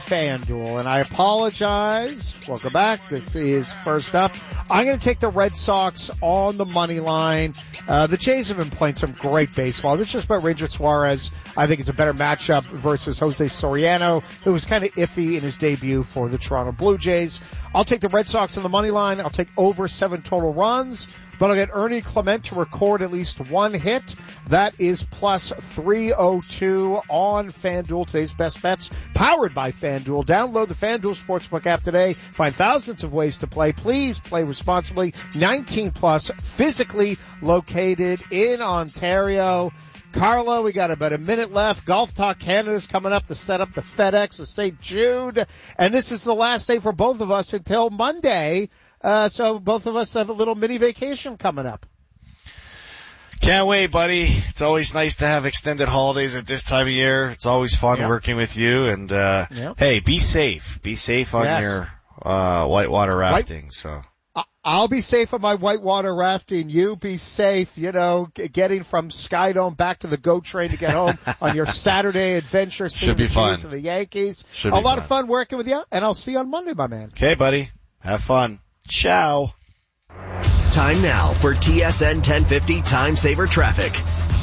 FanDuel, and I apologize. Welcome back. This is First Up. I'm going to take the Red Sox on the money line. The Jays have been playing some great baseball. This is just about Ranger Suarez. I think it's a better matchup versus Jose Soriano, who was kind of iffy in his debut for the Toronto Blue Jays. I'll take the Red Sox on the money line. I'll take over 7 total runs. But I'll get Ernie Clement to record at least one hit. That is plus 302 on FanDuel. Today's best bets, powered by FanDuel. Download the FanDuel Sportsbook app today. Find thousands of ways to play. Please play responsibly. 19 plus, physically located in Ontario. Carlo, we got about a minute left. Golf Talk Canada's coming up to set up the FedEx of St. Jude. And this is the last day for both of us until Monday. So both of us have a little mini vacation coming up. Can't wait, buddy. It's always nice to have extended holidays at this time of year. It's always fun working with you. And, hey, be safe. Be safe on your, whitewater rafting. So I'll be safe on my whitewater rafting. You be safe, getting from Skydome back to the GO train to get home on your Saturday adventure. Should be fun. Of the Yankees. Should be a lot of fun working with you, and I'll see you on Monday, my man. Okay, buddy. Have fun. Ciao. Time now for TSN 1050 Time Saver Traffic.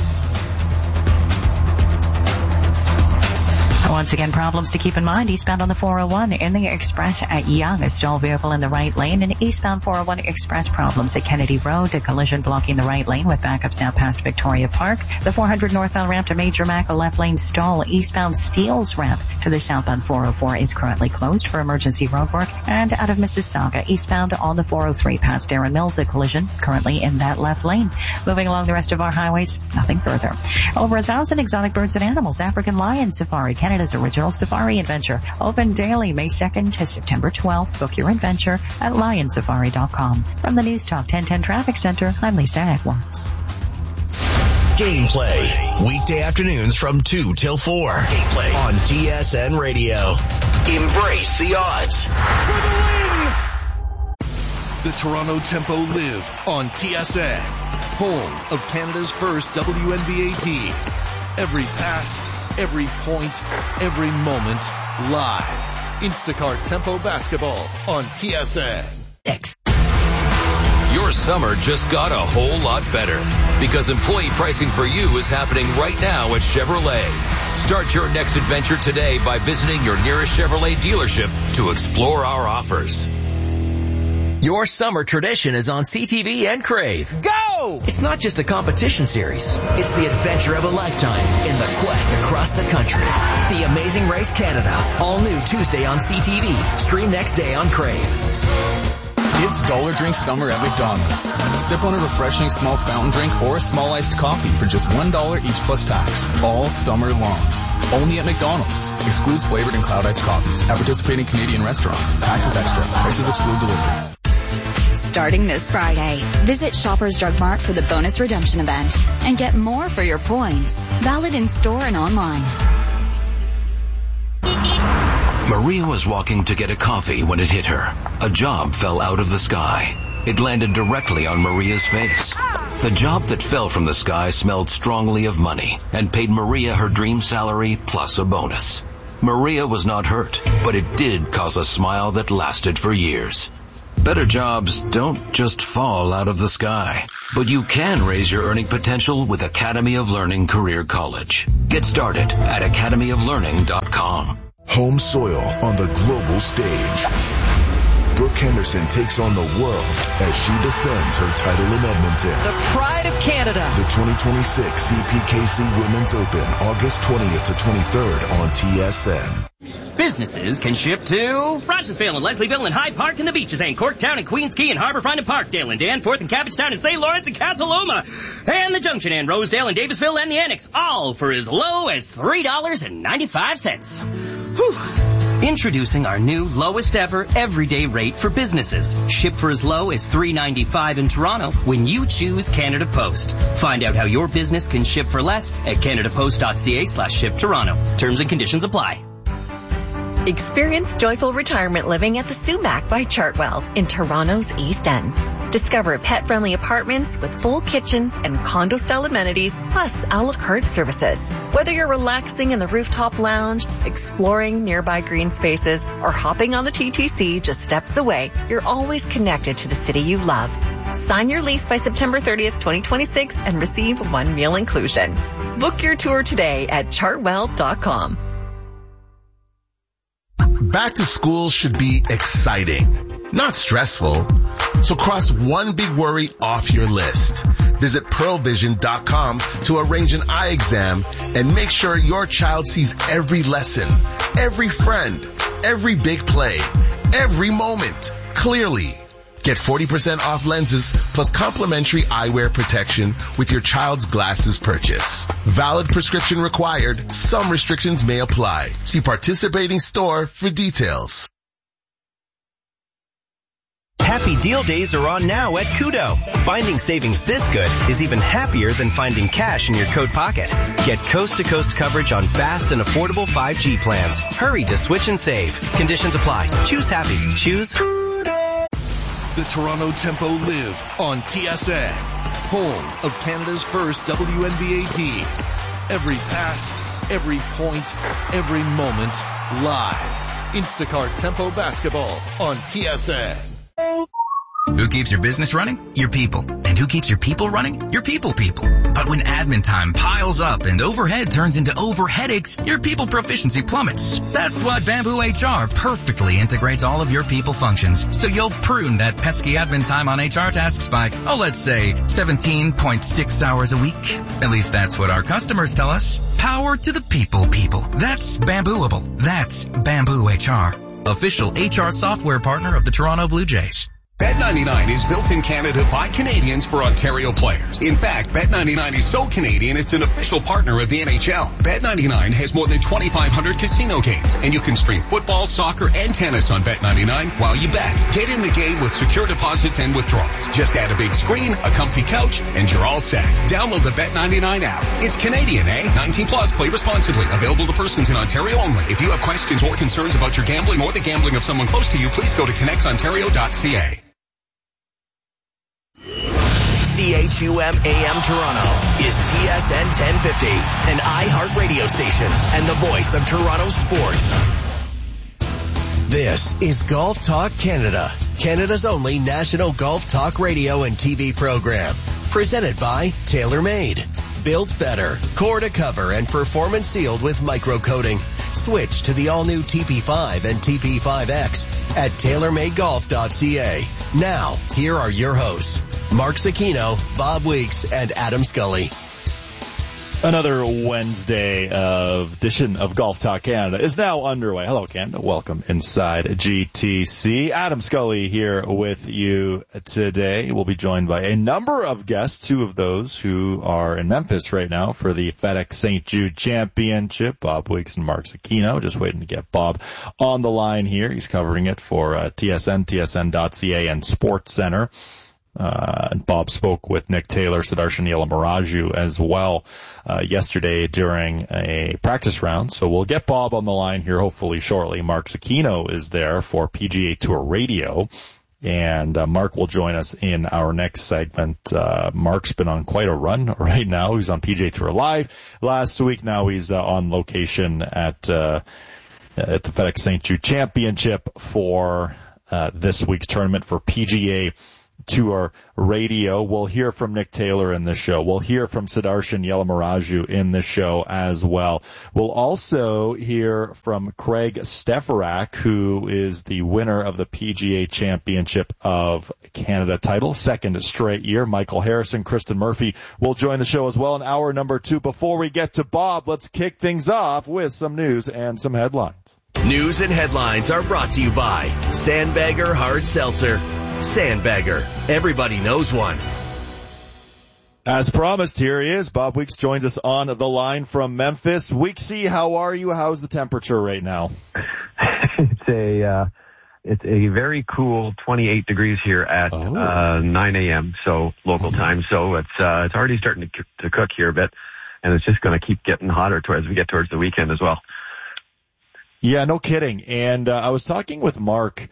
Once again, problems to keep in mind. Eastbound on the 401 in the Express at Yonge, a stalled vehicle in the right lane. And eastbound 401 Express problems at Kennedy Road, a collision blocking the right lane with backups now past Victoria Park. The 400 northbound ramp to Major Mac, a left lane stall. Eastbound Steeles ramp to the southbound 404 is currently closed for emergency roadwork. And out of Mississauga, eastbound on the 403 past Darren Mills, a collision currently in that left lane. Moving along the rest of our highways, nothing further. Over 1,000 exotic birds and animals, African lion safari, Canada's original safari adventure. Open daily May 2nd to September 12th. Book your adventure at lionsafari.com. From the News Talk 1010 Traffic Center, I'm Lisa Edwards. Gameplay. Weekday afternoons from 2 till 4. Gameplay on TSN Radio. Embrace the odds. For the win! The Toronto Tempo live on TSN. Home of Canada's first WNBA team. Every pass, every point, every moment, live. Instacart Tempo Basketball on TSN. Your summer just got a whole lot better because employee pricing for you is happening right now at Chevrolet. Start your next adventure today by visiting your nearest Chevrolet dealership to explore our offers. Your summer tradition is on CTV and Crave. Go! It's not just a competition series. It's the adventure of a lifetime in the quest across the country. The Amazing Race Canada. All new Tuesday on CTV. Stream next day on Crave. It's Dollar Drink Summer at McDonald's. Sip on a refreshing small fountain drink or a small iced coffee for just $1 each plus tax. All summer long. Only at McDonald's. Excludes flavored and cloud iced coffees at participating Canadian restaurants. Taxes extra. Prices exclude delivery. Starting this Friday, visit Shoppers Drug Mart for the bonus redemption event and get more for your points. Valid in store and online. Maria was walking to get a coffee when it hit her. A job fell out of the sky. It landed directly on Maria's face. The job that fell from the sky smelled strongly of money and paid Maria her dream salary plus a bonus. Maria was not hurt, but it did cause a smile that lasted for years. Better jobs don't just fall out of the sky, but you can raise your earning potential with Academy of Learning Career College. Get started at academyoflearning.com. Home soil on the global stage. Brooke Henderson takes on the world as she defends her title in Edmonton. The pride of Canada. The 2026 CPKC Women's Open, August 20th to 23rd on TSN. Businesses can ship to Rogersville and Leslieville and Hyde Park and the Beaches and Corktown and Queens Quay and Harbourfront and Parkdale and Danforth and Cabbagetown and St. Lawrence and Casa Loma and the Junction and Rosedale and Davisville and the Annex, all for as low as $3.95. Whew. Introducing our new lowest ever everyday rate for businesses. Ship for as low as $3.95 in Toronto when you choose Canada Post. Find out how your business can ship for less at canadapost.ca/ship Toronto. Terms and conditions apply. Experience joyful retirement living at the Sumac by Chartwell in Toronto's East End. Discover pet-friendly apartments with full kitchens and condo-style amenities, plus a la carte services. Whether you're relaxing in the rooftop lounge, exploring nearby green spaces, or hopping on the TTC just steps away, you're always connected to the city you love. Sign your lease by September 30th, 2026 and receive 1 meal inclusion. Book your tour today at chartwell.com. Back to school should be exciting, not stressful. So cross one big worry off your list. Visit pearlvision.com to arrange an eye exam and make sure your child sees every lesson, every friend, every big play, every moment clearly. Get 40% off lenses plus complimentary eyewear protection with your child's glasses purchase. Valid prescription required. Some restrictions may apply. See participating store for details. Happy deal days are on now at Kudo. Finding savings this good is even happier than finding cash in your coat pocket. Get coast-to-coast coverage on fast and affordable 5G plans. Hurry to switch and save. Conditions apply. Choose happy. Choose Kudo. The Toronto Tempo live on TSN, home of Canada's first WNBA team. Every pass, every point, every moment, live. Instacart Tempo Basketball on TSN. Who keeps your business running? Your people. And who keeps your people running? Your people. But when admin time piles up and overhead turns into overheadaches, your people proficiency plummets. That's why Bamboo HR perfectly integrates all of your people functions, so you'll prune that pesky admin time on HR tasks by, let's say 17.6 hours a week. At least that's what our customers tell us. Power to the people. That's Bambooable. That's Bamboo HR. Official HR software partner of the Toronto Blue Jays. Bet99 is built in Canada by Canadians for Ontario players. In fact, Bet99 is so Canadian it's an official partner of the NHL. Bet99 has more than 2,500 casino games, and you can stream football, soccer, and tennis on Bet99 while you bet. Get in the game with secure deposits and withdrawals. Just add a big screen, a comfy couch, and you're all set. Download the Bet99 app. It's Canadian, eh? 18 plus. Play responsibly. Available to persons in Ontario only. If you have questions or concerns about your gambling or the gambling of someone close to you, please go to connectsontario.ca. CHUM AM Toronto is TSN 1050, an iHeart radio station and the voice of Toronto sports. This is Golf Talk Canada, Canada's only national golf talk radio and TV program. Presented by TaylorMade. Built better, core to cover and performance sealed with micro-coating. Switch to the all-new TP5 and TP5X at TaylorMadeGolf.ca. Now, here are your hosts, Mark Sakino, Bob Weeks, and Adam Scully. Another Wednesday edition of Golf Talk Canada is now underway. Hello, Canada. Welcome inside GTC. Adam Scully here with you today. We'll be joined by a number of guests, two of those who are in Memphis right now for the FedEx St. Jude Championship. Bob Weeks and Mark Sakino. Just waiting to get Bob on the line here. He's covering it for TSN, TSN.ca, and Sports Center. And Bob spoke with Nick Taylor, Sudarshan Yelamaraju as well yesterday during a practice round. So we'll get Bob on the line here hopefully shortly. Mark Sakino is there for PGA Tour Radio, and Mark will join us in our next segment. Mark's been on quite a run right now. He's on PGA Tour Live last week. Now he's on location at the FedEx St. Jude Championship for this week's tournament for PGA Tour Radio. We'll hear from Nick Taylor in this show. We'll hear from Sudarshan Yelamaraju in this show as well. We'll also hear from Craig Stefarak, who is the winner of the PGA Championship of Canada title, second straight year. Michael Harrison, Kristen Murphy will join the show as well in hour number 2. Before we get to Bob, let's kick things off with some news and some headlines. News and headlines are brought to you by Sandbagger Hard Seltzer. Sandbagger. Everybody knows one. As promised, here he is. Bob Weeks joins us on the line from Memphis. Weeksy, how are you? How's the temperature right now? It's a very cool 28 degrees here at 9 a.m. so local time. So it's already starting to cook here a bit, and it's just going to keep getting hotter as we get towards the weekend as well. Yeah, no kidding. And I was talking with Mark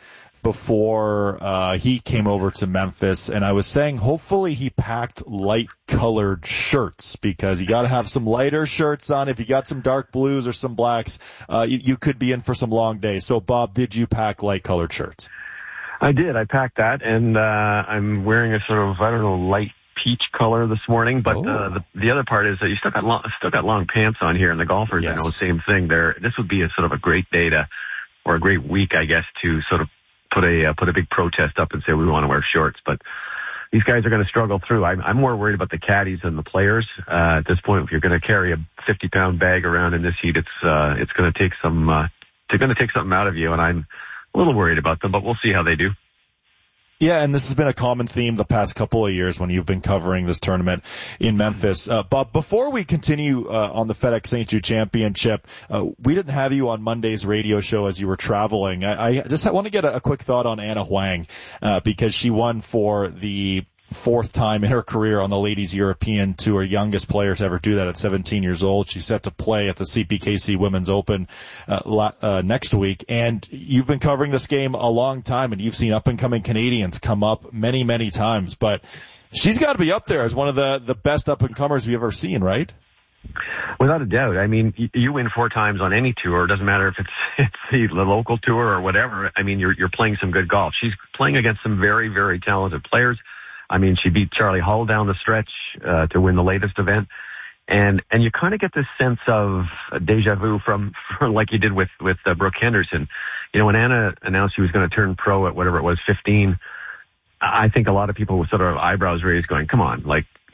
before he came over to Memphis, and I was saying hopefully he packed light-colored shirts, because you got to have some lighter shirts on. If you got some dark blues or some blacks, you could be in for some long days. So, Bob, did you pack light-colored shirts? I did. I packed that, and I'm wearing a sort of, light peach color this morning. But the other part is that you still got long pants on here, and the golfers, yes. Same thing. This would be a sort of a great day or a great week, I guess, to sort of put a big protest up and say we want to wear shorts. But these guys are going to struggle through. I'm more worried about the caddies than the players. At this point, if you're going to carry a 50-pound bag around in this heat, it's going to take something out of you, and I'm a little worried about them, but we'll see how they do. Yeah, and this has been a common theme the past couple of years when you've been covering this tournament in Memphis. Bob, before we continue on the FedEx St. Jude Championship, we didn't have you on Monday's radio show as you were traveling. I just want to get a quick thought on Anna Huang, because she won for the fourth time in her career on the Ladies European Tour, youngest player to ever do that at 17 years old. She's set to play at the CPKC Women's Open next week. And you've been covering this game a long time, and you've seen up-and-coming Canadians come up many, many times. But she's got to be up there as one of the best up-and-comers we've ever seen, right? Without a doubt. I mean, you win 4 times on any tour. It doesn't matter if it's the local tour or whatever. I mean, you're playing some good golf. She's playing against some very, very talented players. I mean, she beat Charlie Hull down the stretch to win the latest event. And you kind of get this sense of deja vu from like you did with Brooke Henderson. When Anna announced she was going to turn pro at whatever it was, 15, I think a lot of people with sort of eyebrows raised going, come on,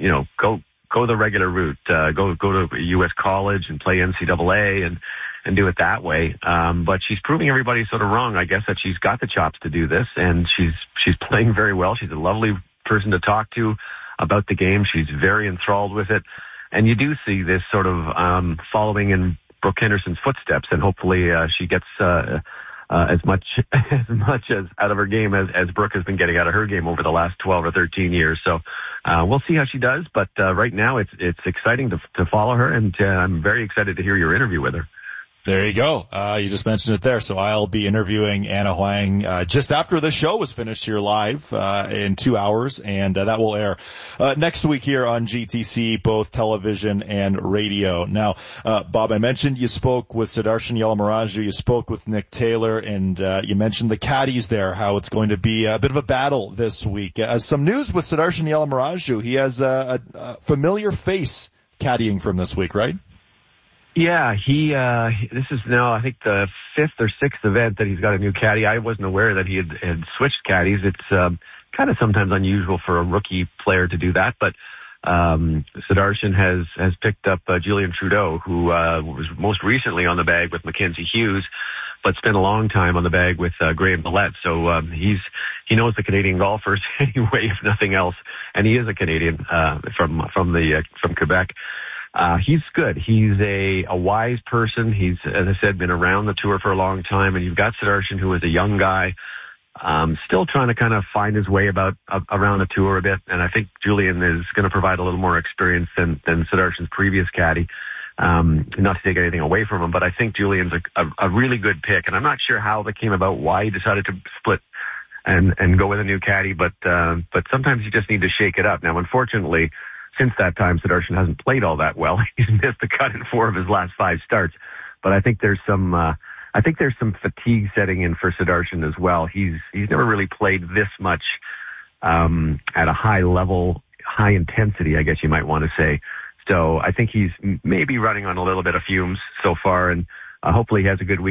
go the regular route, go to a U.S. college and play NCAA and do it that way. But she's proving everybody sort of wrong, I guess, that she's got the chops to do this, and she's playing very well. She's a lovely person to talk to about the game. She's very enthralled with it. And you do see this sort of following in Brooke Henderson's footsteps, and hopefully she gets as much as out of her game as Brooke has been getting out of her game over the last 12 or 13 years. So we'll see how she does, but right now it's exciting to follow her, and I'm very excited to hear your interview with her. There you go. You just mentioned it there. So I'll be interviewing Anna Huang just after the show is finished here live in 2 hours, and that will air next week here on GTC, both television and radio. Now, Bob, I mentioned you spoke with Sudarshan Yalamaraju, you spoke with Nick Taylor, and you mentioned the caddies there, how it's going to be a bit of a battle this week. Some news with Sudarshan Yalamaraju. He has a familiar face caddying from this week, right? Yeah, this is now, I think, the 5th or 6th event that he's got a new caddy. I wasn't aware that he had switched caddies. It's kind of sometimes unusual for a rookie player to do that, but Sudarshan has picked up Julian Trudeau, who was most recently on the bag with Mackenzie Hughes, but spent a long time on the bag with Graham Millett. So he knows the Canadian golfers anyway, if nothing else, and he is a Canadian from Quebec. He's good. He's a wise person. He's, as I said, been around the tour for a long time. And you've got Sudarshan, who is a young guy, still trying to kind of find his way around the tour a bit. And I think Julian is going to provide a little more experience than Sudarshan's previous caddy. Not to take anything away from him, but I think Julian's a really good pick. And I'm not sure how that came about, why he decided to split and go with a new caddy. But sometimes you just need to shake it up. Now, unfortunately, since that time, Sudarshan hasn't played all that well. He's missed the cut in 4 of his last 5 starts. But I think there's some fatigue setting in for Sudarshan as well. He's never really played this much at a high level, high intensity, I guess you might want to say. So I think he's maybe running on a little bit of fumes so far, and hopefully he has a good week.